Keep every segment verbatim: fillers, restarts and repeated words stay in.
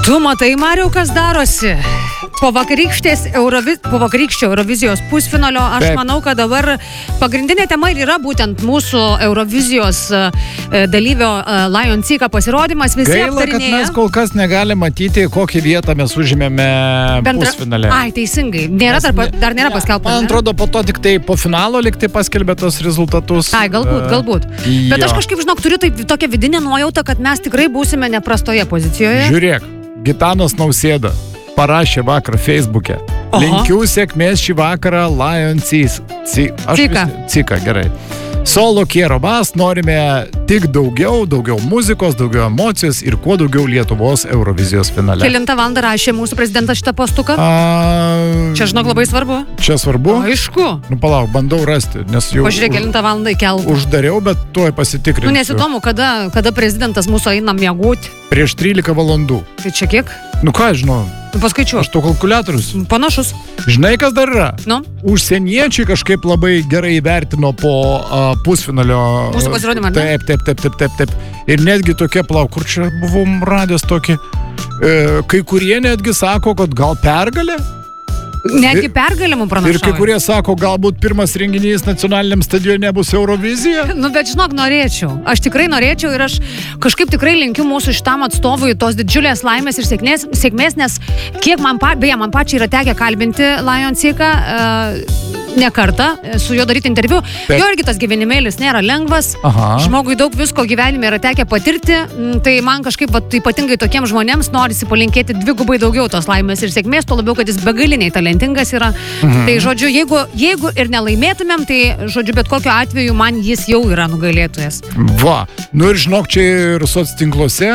Tu matai, Mariau, kas darosi? Po vakarykštės Eurovi... po vakarykščio Eurovizijos pusfinalio aš Taip. manau, kad dabar pagrindinė tema ir yra būtent mūsų Eurovizijos dalyvio Lion Cika pasirodymas. Visi Gaila, aptarinėja. kad mes kol kas negalime matyti, kokį vietą mes užėmėme Bendra... pusfinalę. Ai, teisingai. Nėra dar, dar nėra paskelbta. Man atrodo, po to tik tai po finalo lyg tai paskelbė tos rezultatus. Ai, galbūt, galbūt. Jo. Bet aš kažkaip, žinok, turiu taip, tokią vidinę nuojautą, kad mes tikrai būsime neprastoje pozicijoje. Žiūrėk, Gitanas Nausėda parašė vakarą Facebook'e. Oho. Linkiu sėkmės šį vakarą Lion Cika. Cika. Cika, gerai. Solo Quiero Más, norime tik daugiau, daugiau muzikos, daugiau emocijos ir kuo daugiau Lietuvos Eurovizijos finale. Kelintą valandą rašė mūsų prezidentas šitą postuką? A... Čia, žinok, labai svarbu. Čia svarbu? Aišku. Nu, palauk, bandau rasti, nes jau... Pažiūrėk, kelintą valandą įkeltų. Uždariau, bet tuoj pasitikrinsiu. Nu, nesidomu, kada, kada prezidentas mūsų eina miegoti. Prieš trylika valandų. Tai čia kiek? Nu, ką aš žinau? Nu, paskaičiu. Aš to kalkuliatorius. Panašus. Žinai, kas dar yra? Nu? Užsieniečiai kažkaip labai gerai įvertino po uh, pusfinalio. Mūsų pasirodymą, ne? Taip, taip, taip, taip, taip, taip. Ir netgi tokie plau, kur čia buvom radęs tokį, e, kai kurie netgi sako, kad gal pergalė. Netgi pergalimų pranašauja. Ir kai kurie sako, galbūt pirmas renginys nacionaliniam stadione bus Eurovizija. Nu, bet žinok, norėčiau. Aš tikrai norėčiau ir aš kažkaip tikrai linkiu mūsų šitam atstovui tos didžiulės laimės ir sėkmės, sėkmės nes kiek man, pa, beje, man pačiai yra tekę kalbinti Lion Cika, uh, ne kartą, su juo daryti interviu. Bet... Jo irgi tas gyvenimėlis nėra lengvas. Aha. Žmogui daug visko gyvenime yra tekę patirti. Tai man kažkaip, vat, ypatingai tokiems žmonėms norisi palinkėti dvigubai daugiau tos laimės ir sėkmės, tuo labiau, kad jis begaliniai talentingas yra. Mhm. Tai žodžiu, jeigu, jeigu ir nelaimėtumėm, tai žodžiu, bet kokiu atveju man jis jau yra nugalėtojas. Va, nu ir žinok, čia ir soc tinkluose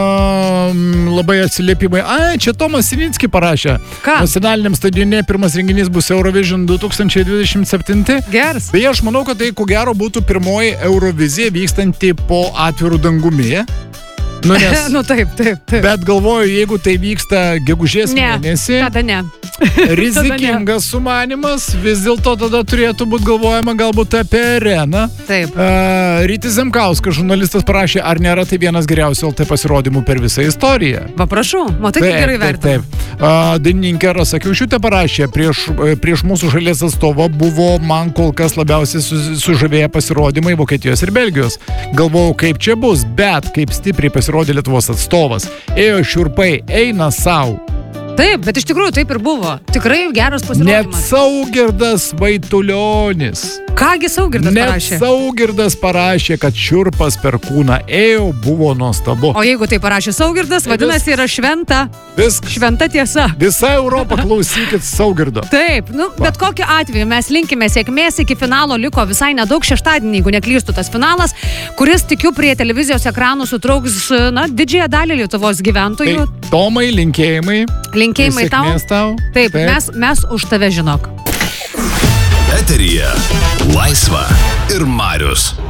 um, labai atsiliepimai. Ai, čia Tomas Sininski parašė. Ką? Nacionaliniam stadione pirmas renginys bus Eurovision du tūkstančiai dvidešimt septyni. Geras. Beje, aš manau, kad tai ko gero būtų pirmoji Eurovizija vykstanti po atvirų dangumi. Nu, nes, nu taip, taip, taip. Bet galvoju, jeigu tai vyksta gegužės ne, mėnesį, tada ne. rizikingas sumanimas, vis dėlto tada turėtų būti galvojama galbūt apie areną. Taip. Uh, Rytis Zemkauskas, žurnalistas, parašė, ar nėra tai vienas geriausių L T pasirodymų per visą istoriją. Va, prašau, matai, kaip gerai vertina. Taip, taip. Uh, dainininkė Rasa Kiaušiūtė parašė, prieš, prieš mūsų šalies atstovą buvo man kol kas labiausiai su, sužavėję pasirodymai Vokietijos ir Belgijos. Galvojau, kaip čia bus, bet kaip stipriai pasirodė Lietuvos atstovas. Ėjo šiurpai, eina sau. Taip, bet iš tikrųjų taip ir buvo. Tikrai geras pasirodymas. Net Saugirdas Vaitulionis. Kągi Saugirdas Net parašė? Net Saugirdas parašė, kad šiurpas per kūną ėjo, buvo nuostabu. O jeigu tai parašė Saugirdas, vadinasi, yra šventa. Viskas. Šventa tiesa. Visa Europa klausykit Saugirdo. Taip, nu, Va. bet kokiu atveju mes linkime sėkmės, iki finalo liko visai nedaug, šeštadienį, jeigu neklystu, tas finalas, kuris, tikiu, prie televizijos ekranų sutrauks, na, didžiąją dalį Lietuvos gyventojų. Tai, Tomai, linkėjimai. Linkėjimai tau. tau. Taip, Taip. Mes, mes už tave, žinok. Eteryje Laisva ir Marius.